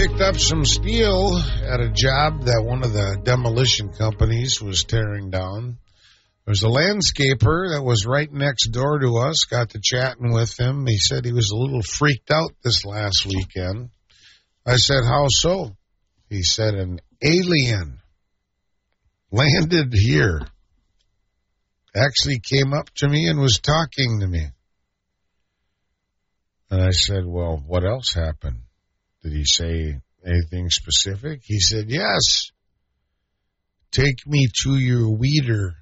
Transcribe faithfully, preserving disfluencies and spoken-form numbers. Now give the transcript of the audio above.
picked up some steel at a job that one of the demolition companies was tearing down. There's a landscaper that was right next door to us. Got to chatting with him. He said he was a little freaked out this last weekend. I said, how so? He said, an alien landed here. Actually came up to me and was talking to me. And I said, well, what else happened? Did he say anything specific? He said, yes. Take me to your weeder.